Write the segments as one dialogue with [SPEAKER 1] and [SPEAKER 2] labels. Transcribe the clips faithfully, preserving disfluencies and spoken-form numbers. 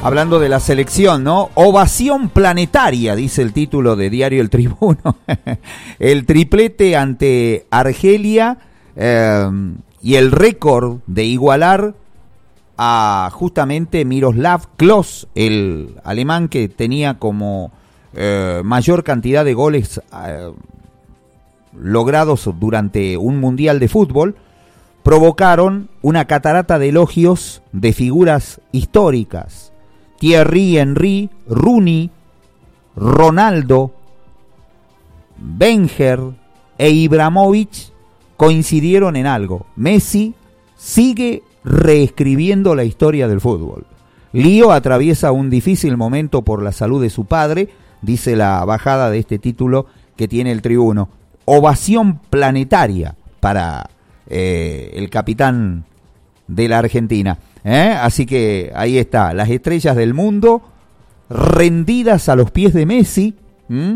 [SPEAKER 1] hablando de la selección, ¿no? Ovación planetaria, dice el título de Diario El Tribuno. El triplete ante Argelia eh, y el récord de igualar a justamente Miroslav Klose, el alemán que tenía como eh, mayor cantidad de goles eh, logrados durante un mundial de fútbol, provocaron una catarata de elogios de figuras históricas. Thierry Henry, Rooney, Ronaldo, Wenger e Ibrahimovic coincidieron en algo. Messi sigue reescribiendo la historia del fútbol. Lío atraviesa un difícil momento por la salud de su padre, dice la bajada de este título que tiene el Tribuno. Ovación planetaria para eh, el capitán de la Argentina. ¿eh? Así que ahí está, las estrellas del mundo rendidas a los pies de Messi. ¿Mm?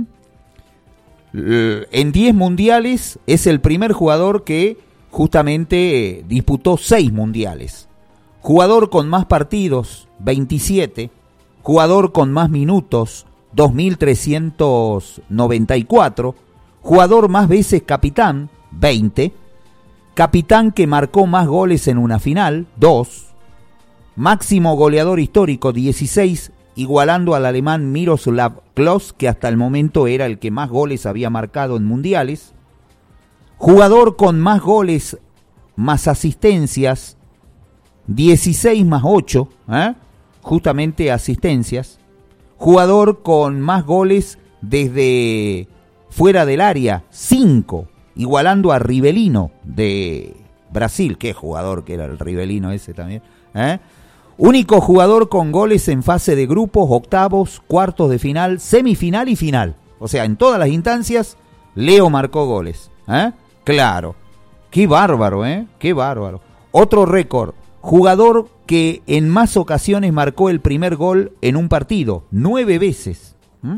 [SPEAKER 1] En diez mundiales es el primer jugador que justamente disputó seis mundiales. Jugador con más partidos, veintisiete. Jugador con más minutos, dos mil trescientos noventa y cuatro. Jugador más veces capitán, veinte. Capitán que marcó más goles en una final, dos. Máximo goleador histórico, dieciséis, igualando al alemán Miroslav Klose, que hasta el momento era el que más goles había marcado en mundiales. Jugador con más goles, más asistencias, dieciséis más ocho, ¿eh? justamente asistencias. Jugador con más goles desde fuera del área, cinco, igualando a Rivelino de Brasil. Qué jugador que era el Rivelino ese también. ¿eh? Único jugador con goles en fase de grupos, octavos, cuartos de final, semifinal y final. O sea, en todas las instancias, Leo marcó goles. ¿eh? Claro, qué bárbaro, ¿eh? Qué bárbaro. Otro récord, jugador que en más ocasiones marcó el primer gol en un partido, nueve veces. ¿Mm?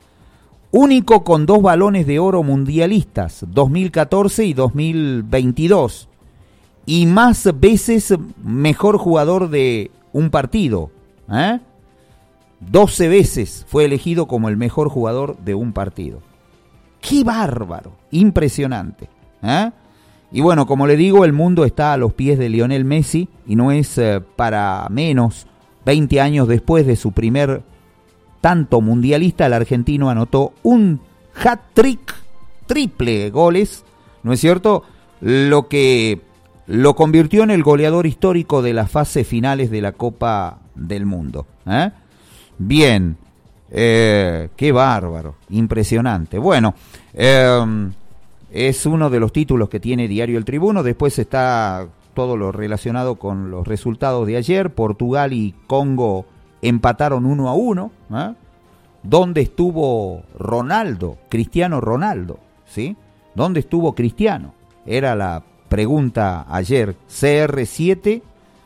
[SPEAKER 1] Único con dos balones de oro mundialistas, dos mil catorce y dos mil veintidós. Y más veces mejor jugador de un partido. ¿eh? doce veces fue elegido como el mejor jugador de un partido. ¡Qué bárbaro! Impresionante. ¿eh? Y bueno, como le digo, el mundo está a los pies de Lionel Messi y no es eh, para menos. veinte años después de su primer tanto mundialista, el argentino anotó un hat-trick, triple goles, ¿no es cierto? Lo que lo convirtió en el goleador histórico de las fases finales de la Copa del Mundo. ¿eh? Bien, eh, qué bárbaro, impresionante. Bueno, eh, es uno de los títulos que tiene Diario El Tribuno. Después está todo lo relacionado con los resultados de ayer. Portugal y Congo empataron uno a uno. ¿eh? ¿Dónde estuvo Ronaldo? Cristiano Ronaldo, ¿sí? ¿Dónde estuvo Cristiano? Era la pregunta ayer. C R siete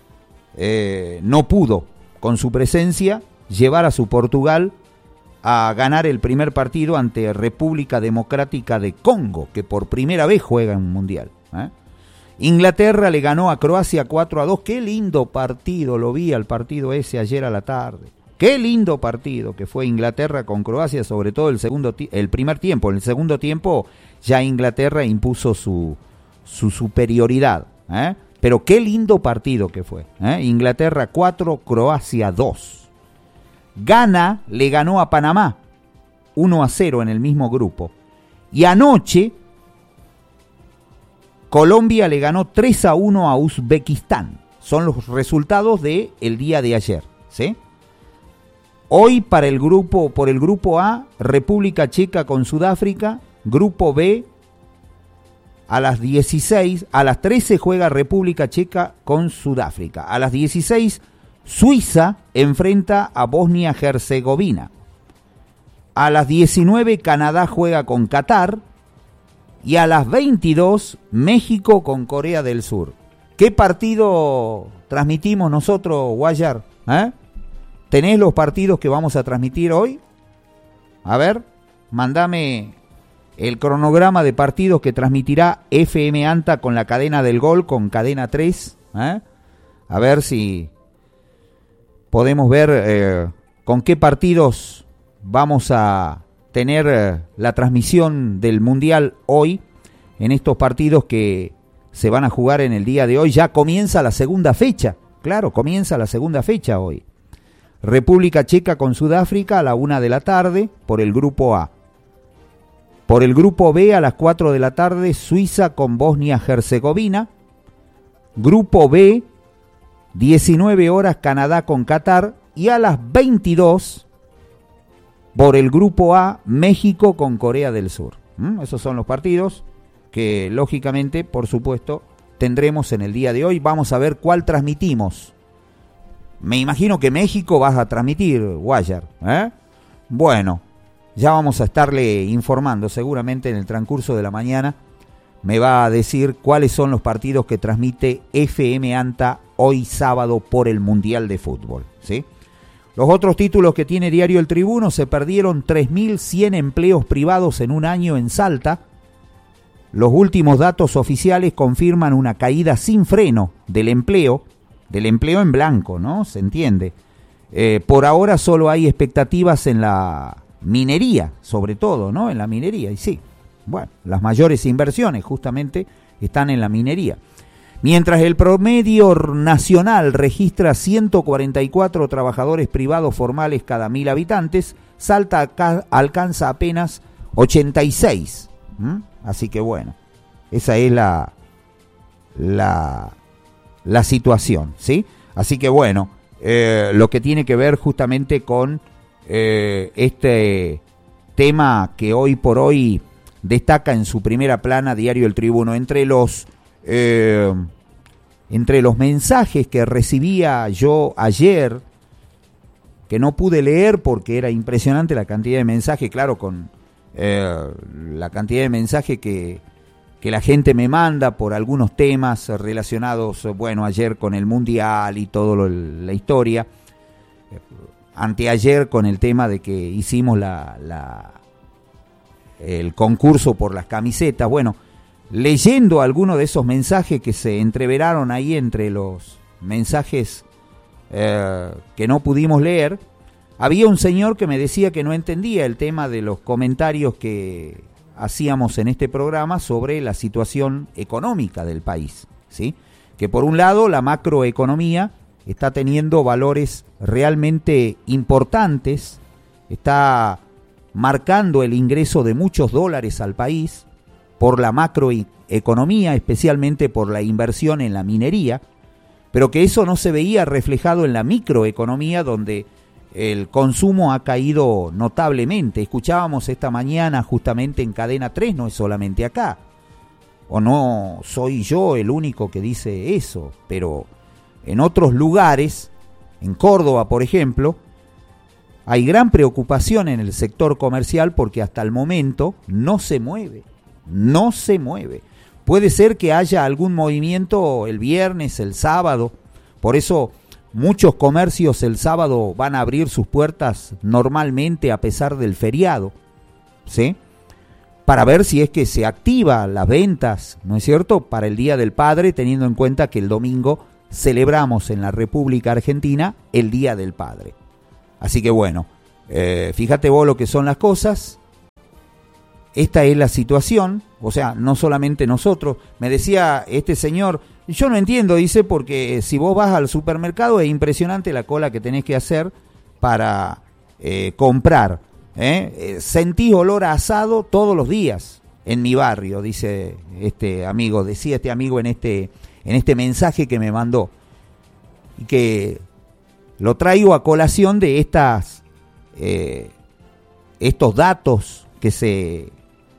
[SPEAKER 1] eh, no pudo, con su presencia, llevar a su Portugal a ganar el primer partido ante República Democrática de Congo, que por primera vez juega en un mundial. ¿eh? Inglaterra le ganó a Croacia cuatro a dos. Qué lindo partido, lo vi al partido ese ayer a la tarde. Qué lindo partido que fue Inglaterra con Croacia, sobre todo el segundo el primer tiempo. En el segundo tiempo ya Inglaterra impuso su, su superioridad. ¿eh? Pero qué lindo partido que fue. ¿eh? Inglaterra cuatro, Croacia dos. Ghana le ganó a Panamá uno a cero en el mismo grupo. Y anoche Colombia le ganó tres a uno a Uzbekistán. Son los resultados del día de ayer. ¿sí? Hoy para el grupo, por el grupo A, República Checa con Sudáfrica. Grupo B, a las dieciséis, a las trece juega República Checa con Sudáfrica. A las dieciséis, Suiza enfrenta a Bosnia-Herzegovina. A las diecinueve, Canadá juega con Qatar. Y a las veintidós, México con Corea del Sur. ¿Qué partido transmitimos nosotros, Guayar? ¿Eh? ¿Tenés los partidos que vamos a transmitir hoy? A ver, mandame el cronograma de partidos que transmitirá F M ANTA con la cadena del gol, con cadena tres. ¿eh? A ver si podemos ver eh, con qué partidos vamos a tener eh, la transmisión del Mundial hoy, en estos partidos que se van a jugar en el día de hoy. Ya comienza la segunda fecha, claro, comienza la segunda fecha hoy. República Checa con Sudáfrica a la una de la tarde por el grupo A. Por el grupo B a las cuatro de la tarde, Suiza con Bosnia-Herzegovina. Grupo B, diecinueve horas, Canadá con Qatar. Y a las veintidós, por el grupo A, México con Corea del Sur. ¿Mm? Esos son los partidos que, lógicamente, por supuesto, tendremos en el día de hoy. Vamos a ver cuál transmitimos. Me imagino que México vas a transmitir, Guayar, ¿eh? Bueno, ya vamos a estarle informando seguramente en el transcurso de la mañana. Me va a decir cuáles son los partidos que transmite F M ANTA hoy sábado por el Mundial de Fútbol, ¿sí? Los otros títulos que tiene Diario El Tribuno: se perdieron tres mil cien empleos privados en un año en Salta. Los últimos datos oficiales confirman una caída sin freno del empleo, del empleo en blanco, ¿no? Se entiende. Eh, por ahora solo hay expectativas en la minería, sobre todo, ¿no? En la minería, y sí. Bueno, las mayores inversiones justamente están en la minería. Mientras el promedio nacional registra ciento cuarenta y cuatro trabajadores privados formales cada mil habitantes, Salta acá alcanza apenas ochenta y seis. ¿Mm? Así que bueno, esa es la, la, la situación, ¿sí? Así que bueno, eh, lo que tiene que ver justamente con eh, este tema que hoy por hoy destaca en su primera plana Diario El Tribuno, entre los eh, entre los mensajes que recibía yo ayer, que no pude leer porque era impresionante la cantidad de mensajes, claro, con eh, la cantidad de mensajes que, que la gente me manda por algunos temas relacionados, bueno, ayer con el Mundial y toda la historia, anteayer con el tema de que hicimos la, la el concurso por las camisetas. Bueno, leyendo algunos de esos mensajes que se entreveraron ahí entre los mensajes eh, que no pudimos leer, había un señor que me decía que no entendía el tema de los comentarios que hacíamos en este programa sobre la situación económica del país, ¿sí? Que por un lado la macroeconomía está teniendo valores realmente importantes, está marcando el ingreso de muchos dólares al país por la macroeconomía, especialmente por la inversión en la minería, pero que eso no se veía reflejado en la microeconomía, donde el consumo ha caído notablemente. Escuchábamos esta mañana justamente en Cadena tres, no es solamente acá, o no soy yo el único que dice eso, pero en otros lugares, en Córdoba por ejemplo, hay gran preocupación en el sector comercial porque hasta el momento no se mueve, no se mueve. Puede ser que haya algún movimiento el viernes, el sábado, por eso muchos comercios el sábado van a abrir sus puertas normalmente a pesar del feriado, ¿sí? Para ver si es que se activa las ventas, ¿no es cierto?, para el Día del Padre, teniendo en cuenta que el domingo celebramos en la República Argentina el Día del Padre. Así que bueno, eh, fíjate vos lo que son las cosas. Esta es la situación, o sea, no solamente nosotros. Me decía este señor, yo no entiendo, dice, porque si vos vas al supermercado es impresionante la cola que tenés que hacer para eh, comprar. ¿eh? Eh, sentís olor a asado todos los días en mi barrio, dice este amigo, decía este amigo en este, en este mensaje que me mandó. Y que lo traigo a colación de estas, eh, estos datos que se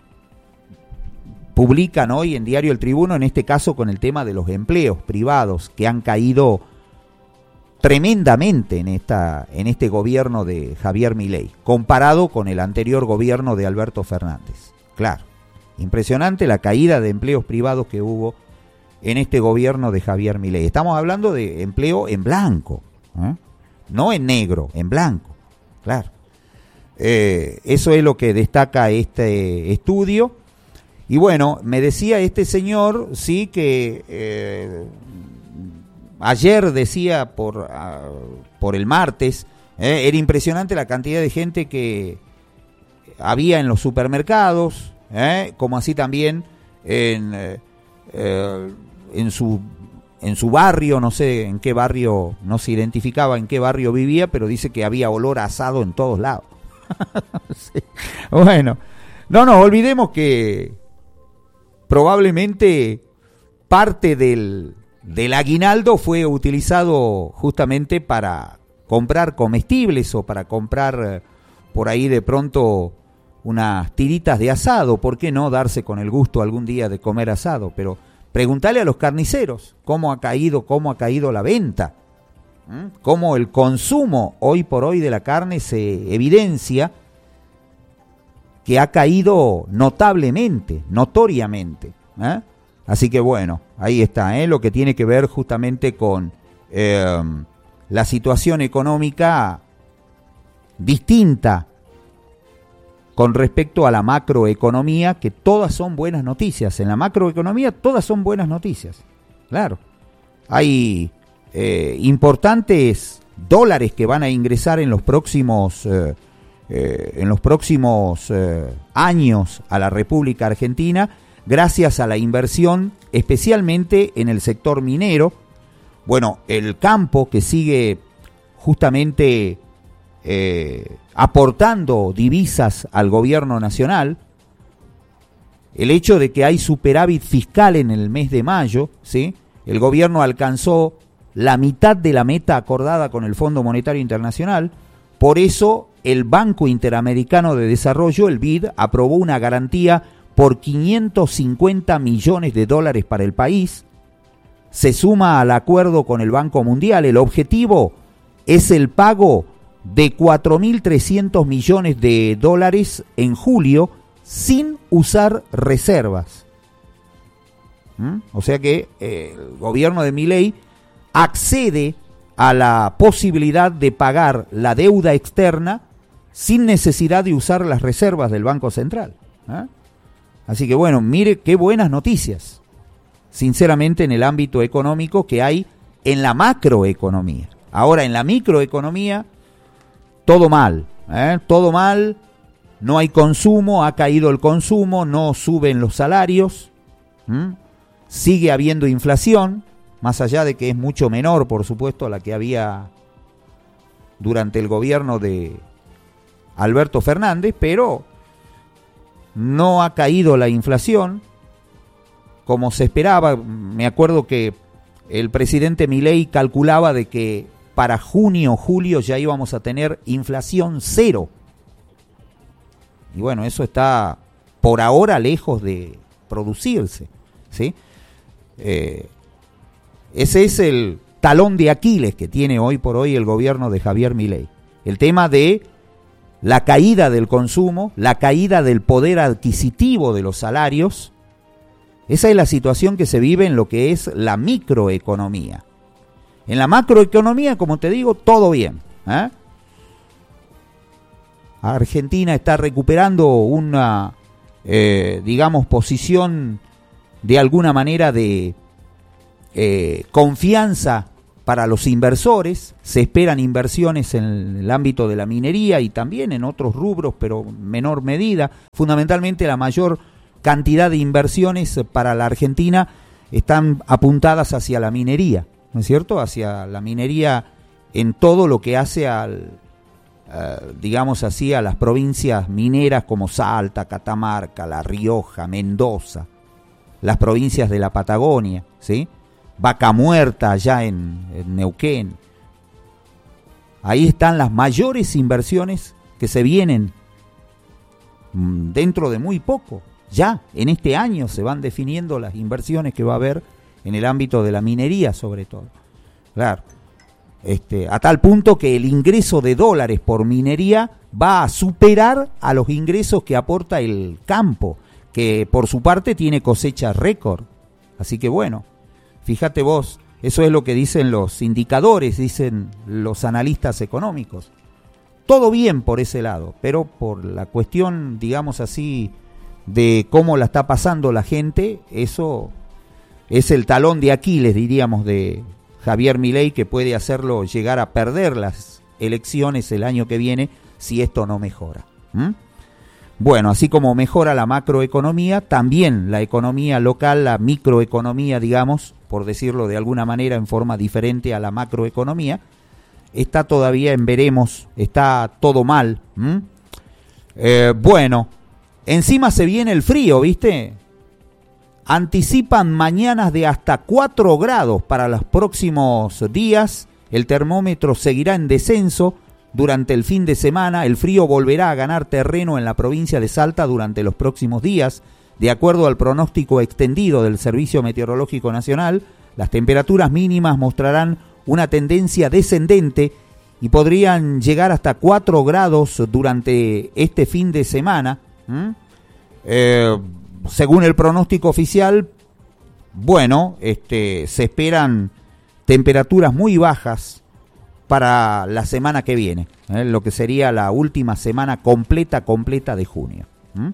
[SPEAKER 1] publican hoy en Diario El Tribuno, en este caso con el tema de los empleos privados que han caído tremendamente en esta, en este gobierno de Javier Milei, comparado con el anterior gobierno de Alberto Fernández. Claro, impresionante la caída de empleos privados que hubo en este gobierno de Javier Milei. Estamos hablando de empleo en blanco, ¿eh? No en negro, en blanco, claro. Eh, eso es lo que destaca este estudio. Y bueno, me decía este señor, sí, que eh, ayer decía por, uh, por el martes, eh, era impresionante la cantidad de gente que había en los supermercados, eh, como así también en, eh, eh, en su en su barrio, no sé en qué barrio, no se identificaba en qué barrio vivía, pero dice que había olor a asado en todos lados. Sí. Bueno, no nos olvidemos que probablemente parte del, del aguinaldo fue utilizado justamente para comprar comestibles o para comprar por ahí de pronto unas tiritas de asado. ¿Por qué no darse con el gusto algún día de comer asado? Pero preguntale a los carniceros cómo ha caído, cómo ha caído la venta, ¿Mm? cómo el consumo hoy por hoy de la carne se evidencia que ha caído notablemente, notoriamente. ¿eh? Así que bueno, ahí está, ¿eh? lo que tiene que ver justamente con eh, la situación económica distinta con respecto a la macroeconomía, que todas son buenas noticias. En la macroeconomía todas son buenas noticias, claro. Hay eh, importantes dólares que van a ingresar en los próximos eh, eh, en los próximos eh, años a la República Argentina, gracias a la inversión, especialmente en el sector minero. Bueno, el campo que sigue justamente eh, aportando divisas al gobierno nacional, el hecho de que hay superávit fiscal en el mes de mayo, ¿sí? El gobierno alcanzó la mitad de la meta acordada con el Fondo Monetario Internacional, por eso el Banco Interamericano de Desarrollo, el B I D, aprobó una garantía por quinientos cincuenta millones de dólares para el país. Se suma al acuerdo con el Banco Mundial. El objetivo es el pago de cuatro mil trescientos millones de dólares en julio sin usar reservas. ¿Mm? O sea que eh, el gobierno de Milei accede a la posibilidad de pagar la deuda externa sin necesidad de usar las reservas del Banco Central. ¿eh? Así que bueno, mire qué buenas noticias, sinceramente, en el ámbito económico que hay en la macroeconomía. Ahora, en la microeconomía, todo mal, ¿eh? todo mal, no hay consumo, ha caído el consumo, no suben los salarios, ¿Mm? sigue habiendo inflación, más allá de que es mucho menor, por supuesto, a la que había durante el gobierno de Alberto Fernández, pero no ha caído la inflación como se esperaba. Me acuerdo que el presidente Milei calculaba de que para junio, julio ya íbamos a tener inflación cero. Y bueno, eso está por ahora lejos de producirse, ¿sí? Eh, ese es el talón de Aquiles que tiene hoy por hoy el gobierno de Javier Milei. El tema de la caída del consumo, la caída del poder adquisitivo de los salarios. Esa es la situación que se vive en lo que es la microeconomía. En la macroeconomía, como te digo, todo bien. ¿eh? Argentina está recuperando una, eh, digamos, posición de alguna manera de eh, confianza para los inversores. Se esperan inversiones en el ámbito de la minería y también en otros rubros, pero en menor medida. Fundamentalmente la mayor cantidad de inversiones para la Argentina están apuntadas hacia la minería, ¿no es cierto? Hacia la minería en todo lo que hace al, uh, digamos así, a las provincias mineras como Salta, Catamarca, La Rioja, Mendoza, las provincias de la Patagonia, ¿sí? Vaca Muerta allá en, en Neuquén. Ahí están las mayores inversiones que se vienen dentro de muy poco. Ya en este año se van definiendo las inversiones que va a haber en el ámbito de la minería, sobre todo. Claro, este, a tal punto que el ingreso de dólares por minería va a superar a los ingresos que aporta el campo, que por su parte tiene cosecha récord. Así que bueno, fíjate vos, eso es lo que dicen los indicadores, dicen los analistas económicos. Todo bien por ese lado, pero por la cuestión, digamos así, de cómo la está pasando la gente, eso es el talón de Aquiles, diríamos, de Javier Milei, que puede hacerlo llegar a perder las elecciones el año que viene si esto no mejora. ¿Mm? Bueno, así como mejora la macroeconomía, también la economía local, la microeconomía, digamos, por decirlo de alguna manera en forma diferente a la macroeconomía, está todavía en veremos, está todo mal. ¿Mm? Eh, bueno, encima se viene el frío, ¿viste? Anticipan mañanas de hasta cuatro grados para los próximos días. El termómetro seguirá en descenso durante el fin de semana. El frío volverá a ganar terreno en la provincia de Salta durante los próximos días. De acuerdo al pronóstico extendido del Servicio Meteorológico Nacional, las temperaturas mínimas mostrarán una tendencia descendente y podrían llegar hasta cuatro grados durante este fin de semana. ¿Mm? Eh, según el pronóstico oficial, bueno, este, se esperan temperaturas muy bajas para la semana que viene, ¿eh? Lo que sería la última semana completa, completa de junio. ¿Mm?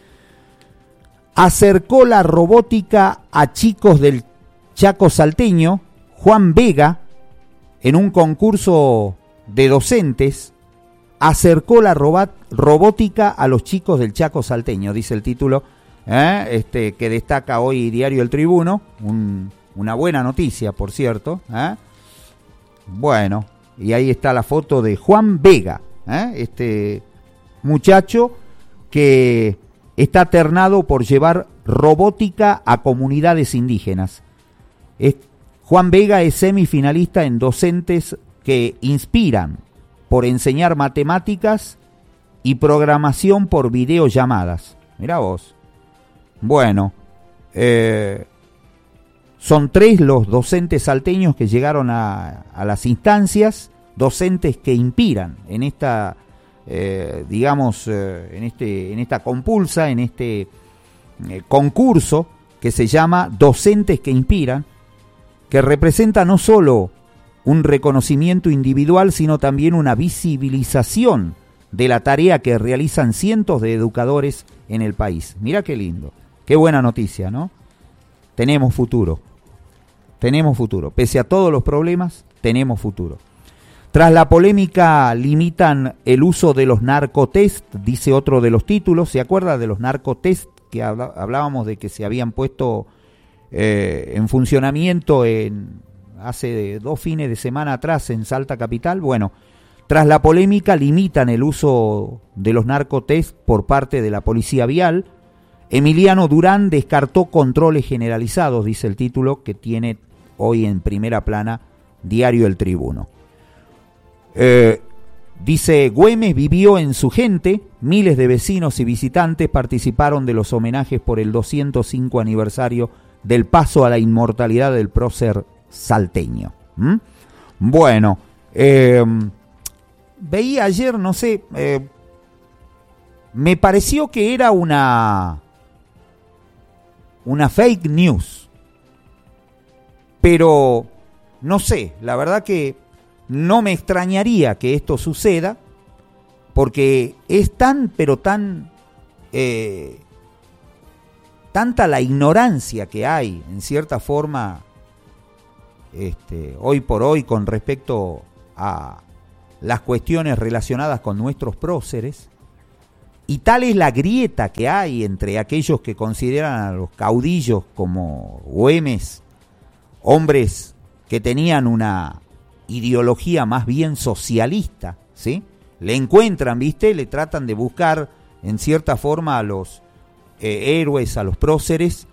[SPEAKER 1] Acercó la robótica a chicos del Chaco salteño. Juan Vega, en un concurso de docentes, acercó la robat- robótica a los chicos del Chaco salteño, dice el título, ¿eh? este, que destaca hoy Diario El Tribuno, un, una buena noticia, por cierto. ¿eh? Bueno, y ahí está la foto de Juan Vega, ¿eh? este muchacho que está ternado por llevar robótica a comunidades indígenas. Es, Juan Vega es semifinalista en docentes que inspiran por enseñar matemáticas y programación por videollamadas. Mirá vos. Bueno, eh, son tres los docentes salteños que llegaron a, a las instancias, docentes que inspiran en esta, eh, digamos, eh, en este, en esta compulsa, en este eh, concurso que se llama Docentes que Inspiran, que representa no solo un reconocimiento individual, sino también una visibilización de la tarea que realizan cientos de educadores en el país. Mirá qué lindo, qué buena noticia, ¿no? Tenemos futuro, tenemos futuro. Pese a todos los problemas, tenemos futuro. Tras la polémica, limitan el uso de los narcotest, dice otro de los títulos. ¿Se acuerda de los narcotest que habla, hablábamos de que se habían puesto eh, en funcionamiento en hace dos fines de semana atrás en Salta Capital? Bueno, tras la polémica limitan el uso de los narcotest por parte de la Policía Vial. Emiliano Durán descartó controles generalizados, dice el título que tiene hoy en primera plana Diario El Tribuno. Eh, dice, Güemes vivió en su gente, miles de vecinos y visitantes participaron de los homenajes por el doscientos cinco aniversario del paso a la inmortalidad del prócer salteño. ¿Mm? Bueno, eh, veía ayer, no sé, eh, me pareció que era una una fake news, pero no sé, la verdad que no me extrañaría que esto suceda, porque es tan, pero tan eh, tanta la ignorancia que hay, en cierta forma, Este, hoy por hoy con respecto a las cuestiones relacionadas con nuestros próceres, y tal es la grieta que hay entre aquellos que consideran a los caudillos como Güemes, hombres que tenían una ideología más bien socialista, ¿sí? Le encuentran, ¿viste? Le tratan de buscar en cierta forma a los eh, héroes, a los próceres,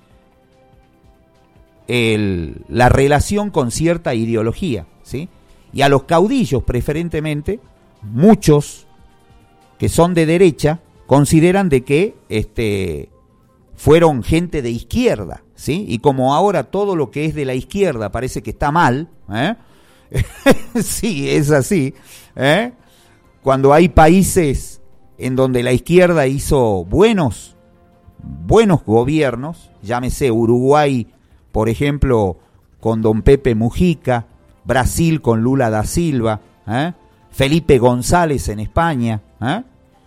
[SPEAKER 1] El, la relación con cierta ideología, ¿sí? Y a los caudillos preferentemente, muchos que son de derecha consideran de que este, fueron gente de izquierda, ¿sí? Y como ahora todo lo que es de la izquierda parece que está mal, ¿eh? Sí, es así, ¿eh? Cuando hay países en donde la izquierda hizo buenos, buenos gobiernos, llámese Uruguay, por ejemplo, con don Pepe Mujica, Brasil con Lula da Silva, ¿eh? Felipe González en España, ¿eh?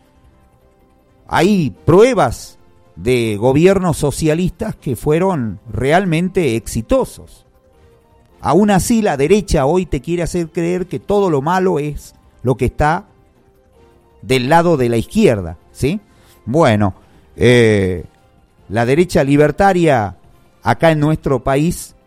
[SPEAKER 1] Hay pruebas de gobiernos socialistas que fueron realmente exitosos. Aún así, la derecha hoy te quiere hacer creer que todo lo malo es lo que está del lado de la izquierda, ¿sí? Bueno, eh, la derecha libertaria acá en nuestro país,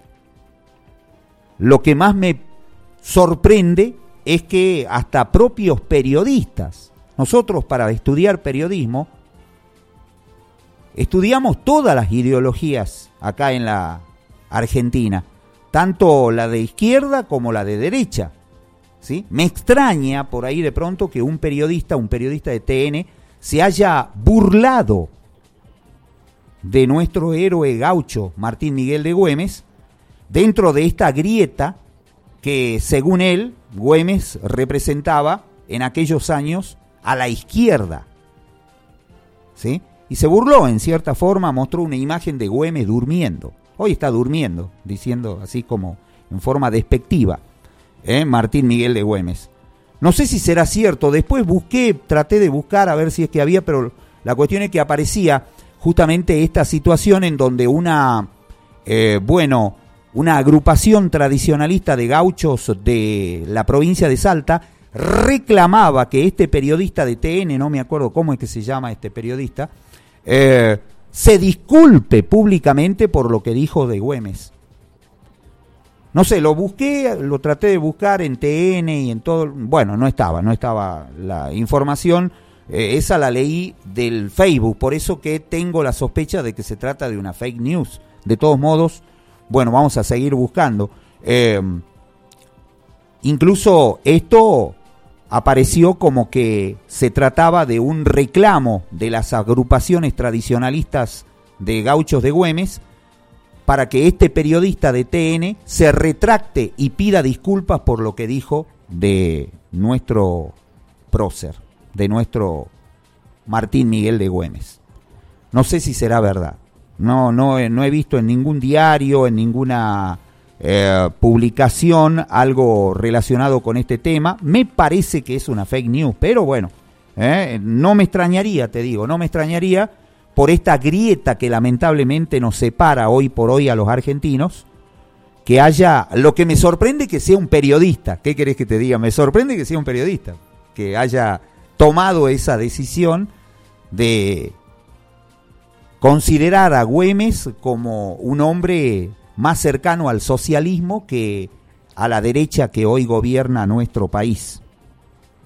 [SPEAKER 1] lo que más me sorprende es que hasta propios periodistas, nosotros para estudiar periodismo, estudiamos todas las ideologías acá en la Argentina, tanto la de izquierda como la de derecha, ¿sí? Me extraña por ahí de pronto que un periodista, un periodista de T N, se haya burlado de nuestro héroe gaucho Martín Miguel de Güemes, dentro de esta grieta que, según él, Güemes representaba en aquellos años a la izquierda, ¿sí? Y se burló, en cierta forma, mostró una imagen de Güemes durmiendo. Hoy está durmiendo, diciendo así como en forma despectiva, ¿eh? Martín Miguel de Güemes. No sé si será cierto, después busqué, traté de buscar a ver si es que había, pero la cuestión es que aparecía justamente esta situación en donde una, eh, bueno, una agrupación tradicionalista de gauchos de la provincia de Salta reclamaba que este periodista de T N, no me acuerdo cómo es que se llama este periodista, eh, se disculpe públicamente por lo que dijo de Güemes. No sé, lo busqué, lo traté de buscar en T N y en todo, bueno, no estaba, no estaba la información, eh, esa la leí del Facebook, por eso que tengo la sospecha de que se trata de una fake news. De todos modos, bueno, vamos a seguir buscando. Eh, incluso esto apareció como que se trataba de un reclamo de las agrupaciones tradicionalistas de gauchos de Güemes para que este periodista de T N se retracte y pida disculpas por lo que dijo de nuestro prócer, de nuestro Martín Miguel de Güemes. No sé si será verdad. No, no, no he visto en ningún diario, en ninguna eh, publicación algo relacionado con este tema. Me parece que es una fake news, pero bueno, eh, no me extrañaría, te digo, no me extrañaría por esta grieta que lamentablemente nos separa hoy por hoy a los argentinos, que haya, lo que me sorprende que sea un periodista. ¿Qué querés que te diga? Me sorprende que sea un periodista, que haya tomado esa decisión de considerar a Güemes como un hombre más cercano al socialismo que a la derecha que hoy gobierna nuestro país.